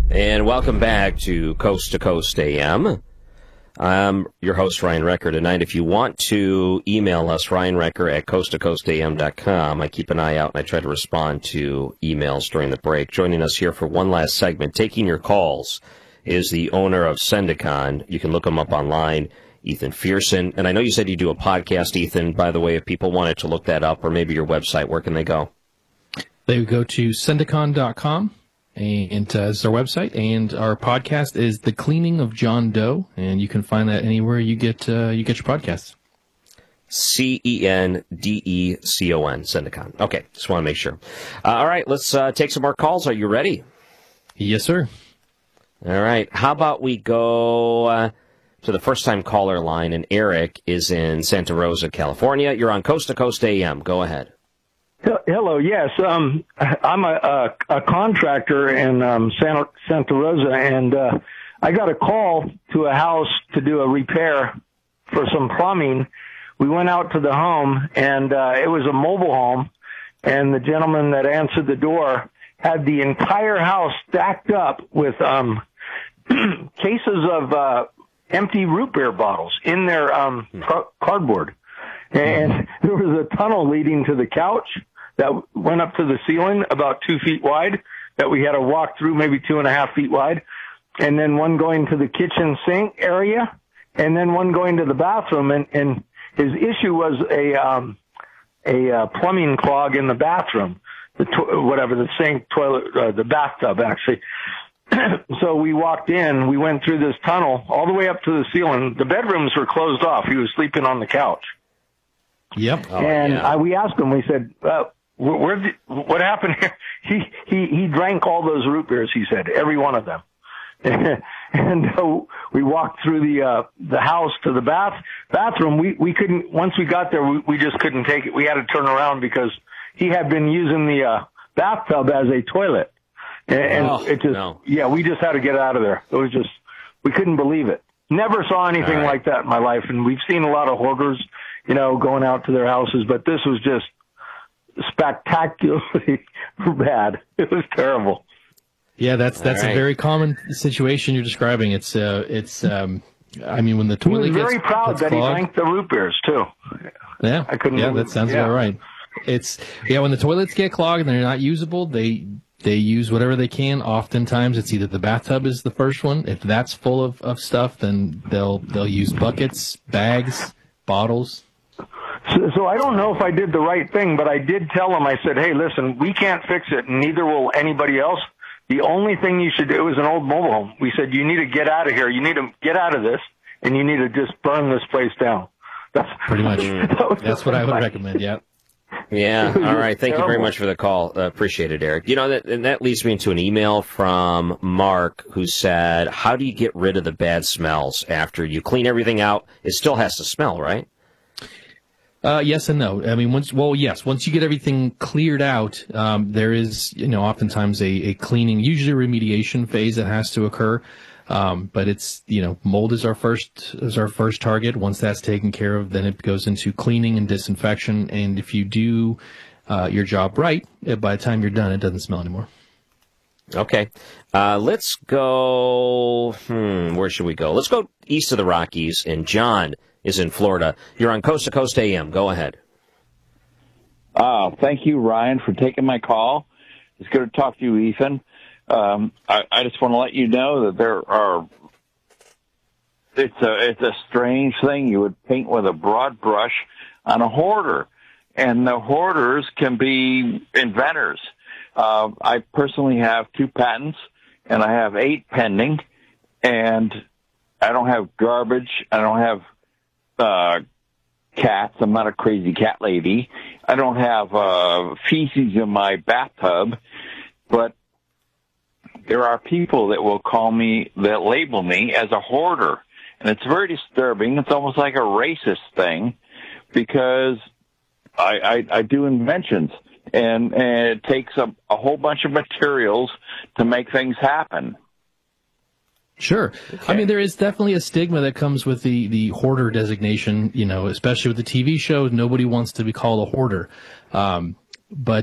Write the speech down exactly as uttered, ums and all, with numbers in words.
And welcome back to Coast to Coast A M. I'm your host, Ryan Recker, tonight. If you want to email us, Ryan Recker at coast to coast a m dot com. I keep an eye out and I try to respond to emails during the break. Joining us here for one last segment, taking your calls, is the owner of Sendicon. You can look him up online, Ethan Fearson. And I know you said you do a podcast, Ethan. By the way, if people wanted to look that up, or maybe your website, where can they go? They would go to Sendicon dot com. And uh, it's our website, and our podcast is The Cleaning of John Doe, and you can find that anywhere you get uh, you get your podcasts. C E N D E C O N, Sendicon. Okay, just want to make sure. Uh, all right, let's uh, take some more calls. Are you ready? Yes, sir. All right, how about we go uh, to the first-time caller line, and Eric is in Santa Rosa, California. You're on Coast to Coast A M. Go ahead. Hello. Yes, um, I'm a, a, a contractor in um, Santa, Santa Rosa, and uh, I got a call to a house to do a repair for some plumbing. We went out to the home, and uh, it was a mobile home, and the gentleman that answered the door had the entire house stacked up with um, cases of uh, empty root beer bottles in their um, car- cardboard. And there was a tunnel leading to the couch that went up to the ceiling about two feet wide that we had to walk through, maybe two and a half feet wide. And then one going to the kitchen sink area, and then one going to the bathroom. And, and his issue was a, um, a uh, plumbing clog in the bathroom, the to- whatever, the sink, toilet, uh, the bathtub, actually. So we walked in, we went through this tunnel all the way up to the ceiling. The bedrooms were closed off. He was sleeping on the couch. Yep. Oh, and yeah. I, we asked him, we said, uh, where, where did, what happened here? He, he, he drank all those root beers, he said, every one of them. And uh, we walked through the, uh, the house to the bath, bathroom. We, we couldn't, once we got there, we, we just couldn't take it. We had to turn around because he had been using the, uh, bathtub as a toilet. And, and oh, it just, no. yeah, we just had to get out of there. It was just, we couldn't believe it. Never saw anything right. like that in my life. And we've seen a lot of hoarders, you know, going out to their houses, but this was just spectacularly bad. It was terrible. Yeah, that's that's right. a very common situation you're describing. It's uh, it's um, I mean, when the He toilet was very gets, proud gets that clogged, he drank the root beers too. Yeah, I couldn't. Yeah, believe, that sounds yeah. about right. It's yeah, when the toilets get clogged and they're not usable, they they use whatever they can. Oftentimes, it's either the bathtub is the first one. If that's full of, of stuff, then they'll they'll use buckets, bags, bottles. So, so I don't know if I did the right thing, but I did tell him. I said, "Hey, listen, we can't fix it, and neither will anybody else. The only thing you should do," it was an old mobile home. We said, "You need to get out of here. You need to get out of this, and you need to just burn this place down." That's pretty much. that That's what I would recommend. Yeah. Yeah. All right. Thank terrible. you very much for the call. Uh, appreciate it, Eric. You know, that, and that leads me into an email from Mark who said, how do you get rid of the bad smells after you clean everything out? It still has to smell, right? Uh, yes and no. I mean, once, well, yes, once you get everything cleared out, um, there is, you know, oftentimes a, a cleaning, usually a remediation phase that has to occur. Um, but it's, you know, mold is our first, is our first target. Once that's taken care of, then it goes into cleaning and disinfection. And if you do, uh, your job right, by the time you're done, it doesn't smell anymore. Okay. Uh, let's go, hmm, where should we go? Let's go east of the Rockies, and John is in Florida. You're on Coast to Coast A M. Go ahead. Uh, thank you, Ryan, for taking my call. It's good to talk to you, Ethan. Um, I, I just want to let you know that there are, it's a, it's a strange thing. You would paint with a broad brush on a hoarder, and the hoarders can be inventors. Uh, I personally have two patents, and I have eight pending, and I don't have garbage. I don't have uh, cats. I'm not a crazy cat lady. I don't have uh, feces in my bathtub, but there are people that will call me, that label me as a hoarder. And it's very disturbing. It's almost like a racist thing because I, I, I do inventions. And, and it takes a, a whole bunch of materials to make things happen. Sure. Okay. I mean, there is definitely a stigma that comes with the, the hoarder designation, you know, especially with the T V shows. Nobody wants to be called a hoarder. Um, But